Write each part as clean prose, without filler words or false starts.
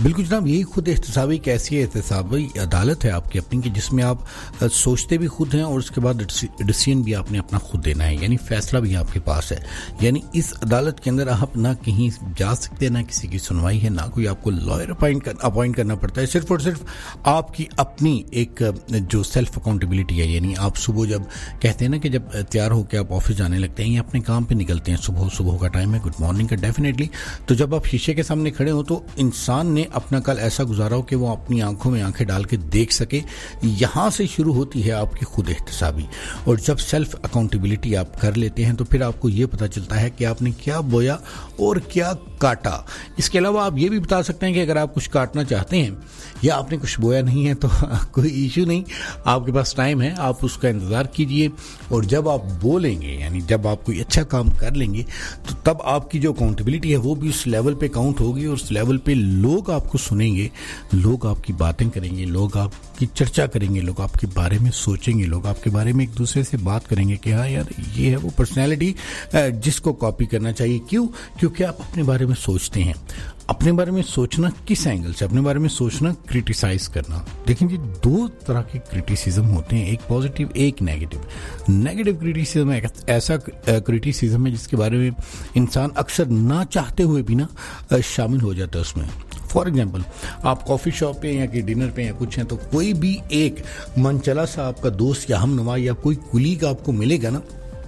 بالکल जनाब, यही खुद एहतसाबी एक ऐसी एहतसाबी अदालत है आपकी अपनी कि जिसमें आप सोचते भी खुद हैं और उसके बाद डिसीजन भी आपने अपना खुद देना है, यानी फैसला भी आपके पास है. यानी इस अदालत के अंदर आप ना कहीं जा सकते हैं, ना किसी की सुनवाई है, ना कोई आपको लॉयर अपॉइंट करना पड़ता है. सिर्फ और सिर्फ आपकी अपनी एक जो सेल्फ अकाउंटेबिलिटी है. यानी आप सुबह जब कहते हैं ना कि जब तैयार होकर आप ऑफिस जाने लगते हैं या अपने काम पे निकलते हैं, सुबह का टाइम है, गुड मॉर्निंग का डेफिनेटली, तो जब आप शीशे के सामने खड़े हो तो इंसान ने अपना कल ऐसा गुजारा हो कि वो अपनी आंखों में आंखें डाल के देख सके. यहां से शुरू होती है आपकी खुद एहतसाबी. और जब सेल्फ अकाउंटेबिलिटी आप कर लेते हैं तो फिर आपको ये पता चलता है कि आपने क्या बोया और क्या काटा. इसके अलावा आप ये भी बता सकते हैं कि अगर आप कुछ काटना चाहते हैं या आपने कुछ बोया नहीं है तो कोई इशू नहीं, आपके पास टाइम है, आप उसका इंतज़ार कीजिए. और जब आप बोलेंगे, यानी जब आप कोई अच्छा काम कर लेंगे, तो तब आपकी जो अकाउंटेबिलिटी है वो भी उस लेवल पे काउंट होगी और उस लेवल पे लोग आपको सुनेंगे, लोग आपकी बातें करेंगे, लोग आपकी चर्चा करेंगे, लोग आपके बारे में सोचेंगे, लोग आपके बारे में एक दूसरे से बात करेंगे कि हाँ यार ये है वो पर्सनैलिटी जिसको कॉपी करना चाहिए. क्यों? क्योंकि आप अपने बारे में सोचते हैं. अपने बारे में सोचना किस एंगल से? अपने बारे में सोचना, क्रिटिसाइज करना. लेकिन ये दो तरह के क्रिटिसिज्म होते हैं, एक पॉजिटिव एक नेगेटिव. नेगेटिव क्रिटिसिज्म एक ऐसा क्रिटिसिज्म है जिसके बारे में इंसान अक्सर ना चाहते हुए भी ना शामिल हो जाता है उसमें. फॉर एग्जाम्पल, आप कॉफ़ी शॉप पे या कि डिनर पे या कुछ हैं तो कोई भी एक मनचला सा आपका दोस्त या हमनुमा या कोई कुलीग आपको मिलेगा ना,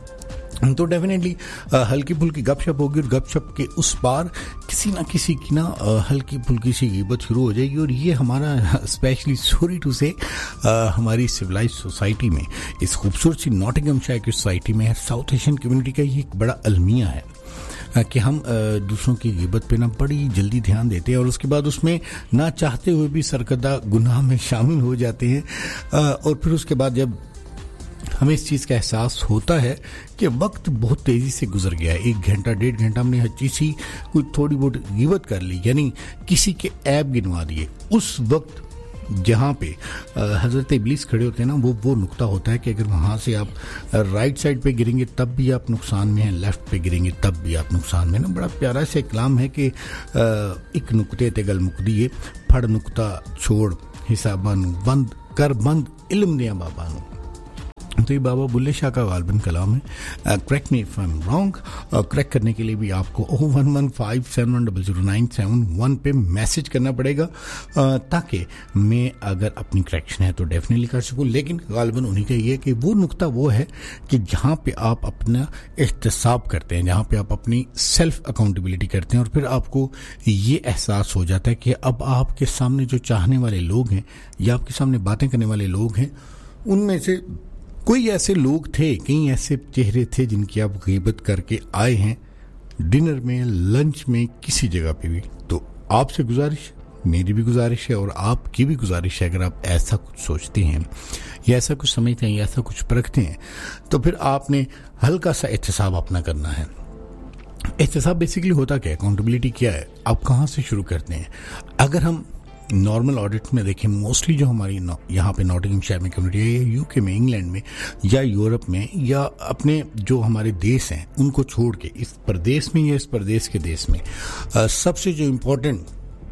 तो डेफिनेटली हल्की फुल्की गपशप होगी और गपशप के उस पार किसी ना किसी की ना हल्की फुल्की सी गिबत शुरू हो जाएगी. और ये हमारा स्पेशली सॉरी टू से हमारी सिविलाइज सोसाइटी में, इस खूबसूरत सी नॉटिंघमशायर की सोसाइटी में, साउथ एशियन कम्युनिटी का ये एक बड़ा अलमिया है कि हम दूसरों की गिबत पे ना बड़ी जल्दी ध्यान देते हैं और उसके बाद उसमें ना चाहते हुए भी सरकदा गुनाह में शामिल हो जाते हैं. और फिर उसके बाद जब हमें इस चीज़ का एहसास होता है कि वक्त बहुत तेज़ी से गुजर गया है, 1 घंटा 1.5 घंटा हमने हर चीज़ की कोई थोड़ी बहुत गिबत कर ली, यानी किसी के ऐब गिनवा दिए, उस वक्त जहाँ पे हज़रत इब्लीस खड़े होते हैं ना, वो नुक्ता होता है कि अगर वहाँ से आप राइट साइड पे गिरेंगे तब भी आप नुकसान में हैं, लेफ्ट पे गिरेंगे तब भी आप नुकसान में. ना बड़ा प्यारा सा कलाम है कि एक नुक्ते ते गल मुक दिए, फड़ नुक्ता छोड़ हिसाबा नू, बंद कर बंद इल्म दिया बाबा नू. तो ये बाबा बुल्ले शाह का गालबन कलाम है. Correct me if I am wrong. Correct करने के लिए भी आपको 01157100971 पे मैसेज करना पड़ेगा ताकि मैं अगर अपनी करेक्शन है तो डेफिनेटली कर सकूँ. लेकिन गालबन उन्हीं का ये कि वो नुक्ता वो है कि जहाँ पे आप अपना एहतसाब करते हैं, जहाँ पे आप अपनी सेल्फ अकाउंटेबिलिटी करते हैं और फिर आपको ये एहसास हो जाता है कि अब आपके सामने जो चाहने वाले लोग हैं या आपके सामने बातें करने वाले लोग हैं, उनमें से कोई ऐसे लोग थे, कई ऐसे चेहरे थे जिनकी आप ग़ीबत करके आए हैं डिनर में, लंच में, किसी जगह पे भी. तो आपसे गुजारिश, मेरी भी गुजारिश है और आपकी भी गुजारिश है, अगर आप ऐसा कुछ सोचते हैं या ऐसा कुछ समझते हैं या ऐसा कुछ परखते हैं तो फिर आपने हल्का सा एहतसाब अपना करना है. एहतसाब बेसिकली होता क्या है? अकाउंटेबिलिटी क्या है? आप कहाँ से शुरू करते हैं? अगर हम नॉर्मल ऑडिट में देखें, मोस्टली जो हमारी यहाँ पे नॉटिंघमशायर में कम्युनिटी है, या यूके में, इंग्लैंड में या यूरोप में या अपने जो हमारे देश हैं उनको छोड़ के इस प्रदेश में या इस प्रदेश के देश में सबसे जो इम्पोर्टेंट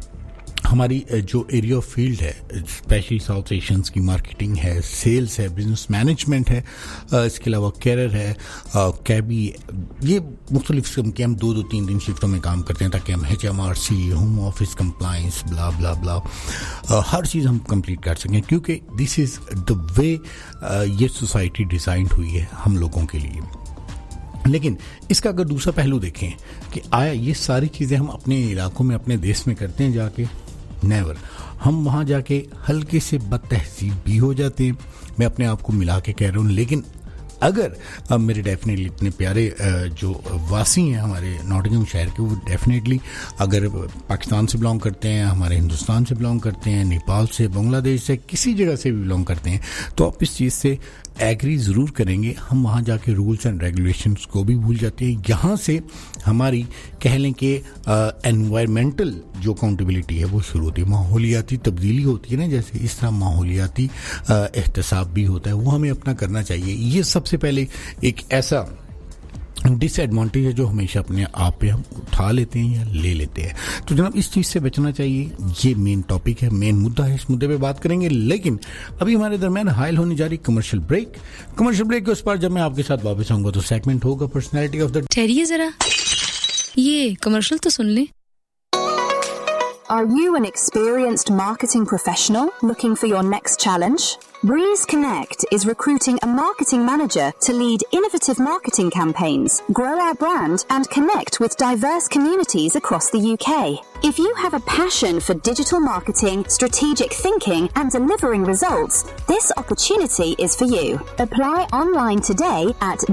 हमारी जो एरिया ऑफ फील्ड है, स्पेशली साउथ एशियंस की मार्केटिंग है, सेल्स है, बिजनेस मैनेजमेंट है, इसके अलावा कैरियर है, कैबी, ये मुख्तलिफ किस्म के हम 2-2, 3 शिफ्टों में काम करते हैं ताकि हम HMRC, होम ऑफिस कंप्लाइंस, ब्ला ब्ला ब्ला, हर चीज़ हम कंप्लीट कर सकें, क्योंकि दिस इज़ द वे ये सोसाइटी डिज़ाइन हुई है हम लोगों के लिए. लेकिन इसका अगर दूसरा पहलू देखें कि आया ये सारी चीज़ें हम अपने इलाकों में, अपने देश में करते हैं जाके, नेवर. हम वहाँ जाके हल्के से बदतहजीब भी हो जाते हैं, मैं अपने आप को मिला के कह रहा हूँ. लेकिन अगर मेरे डेफिनेटली इतने प्यारे जो वासी हैं हमारे नॉटिंघमशायर के, वो डेफिनेटली अगर पाकिस्तान से बिलोंग करते हैं, हमारे हिंदुस्तान से बिलोंग करते हैं, नेपाल से, बांग्लादेश से, किसी जगह से भी बिलोंग करते हैं, तो आप इस चीज़ से एग्री ज़रूर करेंगे. हम वहाँ जाके रूल्स एंड रेगुलेशंस को भी भूल जाते हैं. यहाँ से हमारी कह लें कि एनवायरमेंटल जो अकाउंटेबिलिटी है वो शुरू होती है. माहौलियाती तब्दीली होती है ना, जैसे इस तरह माहौलियाती एहतसाब भी होता है, वो हमें अपना करना चाहिए. ये सबसे पहले एक ऐसा ڈس ایڈوانٹیج ہے جو ہمیشہ اپنے آپ پہ ہم اٹھا لیتے ہیں یا لے لیتے ہیں. تو جناب اس چیز سے بچنا چاہیے. یہ مین ٹاپک ہے, مین مدعا ہے, اس مدعے پہ بات کریں گے. لیکن ابھی ہمارے درمیان حائل ہونے جا رہی کمرشل بریک کے اس پر جب میں آپ کے ساتھ واپس آؤں گا تو سیگمنٹ ہوگا پرسنالٹی آف دا. ٹھہریے ذرا, یہ کمرشل تو سن لیں. Are you an experienced marketing professional looking for your next challenge? Breeze Connect is recruiting a marketing manager to lead innovative marketing campaigns, grow our brand, and connect with diverse communities across the UK. If you have a passion for digital marketing, strategic thinking, and delivering results, this opportunity is for you. Apply online today at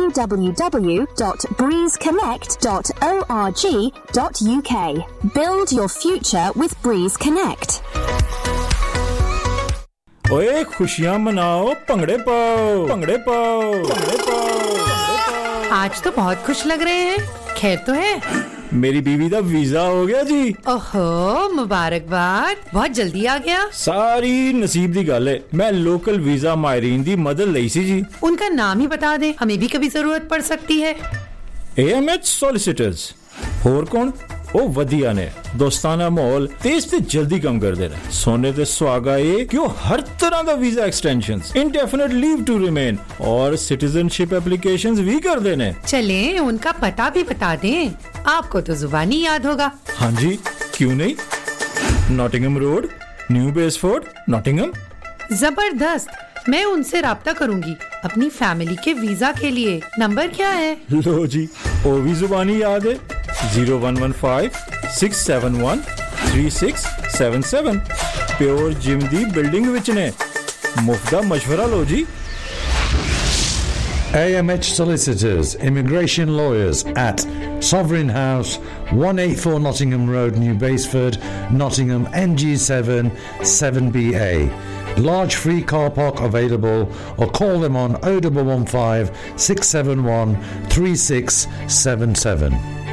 www.breezeconnect.org.uk. Build your future with Breeze Connect. اوئے خوشیاں مناؤ, بھنگڑے پاؤ, بھنگڑے پاؤ, بھنگڑے پاؤ. آج تو بہت خوش لگ رہے ہیں, خیر تو ہے؟ میری بیوی دا ویزا ہو گیا جی. اوہو مبارکباد, بہت جلدی آ گیا. ساری نصیب دی گل ہے. میں لوکل ویزا ماہرین دی مدد لئی سی جی. ان کا نام ہی بتا دیں, ہمیں بھی کبھی ضرورت پڑ سکتی ہے. AMH سولیسیٹرز. اور کون؟ وہ ودیا نے دوستانہ ماحول تیز تے جلدی کم کر دے رہے. سونے تے سواگا یہ کہ وہ ہر طرح دا visa extensions, indefinite leave to remain اور سٹیزن شپ اپلیکیشنز بھی کر دینے. چلیں ان کا پتہ بھی بتا دیں, آپ کو تو زبانی یاد ہوگا. ہاں جی, کیوں نہیں. Nottingham road, new بیسفورڈ, Nottingham. زبردست, میں ان سے رابطہ کروں گی اپنی فیملی کے ویزا کے لیے. نمبر کیا ہے؟ لو جی, وہ بھی زبانی یاد ہے. 0115-671-3677. پیور جم دی بلڈنگ وچ نے. مفت دا مشورہ لو جی. AMH Solicitors, Immigration Lawyers at Sovereign House, 184 Nottingham Road, New Basford, Nottingham, NG7 7BA. Large free car park available, or call them on 0115 671 3677.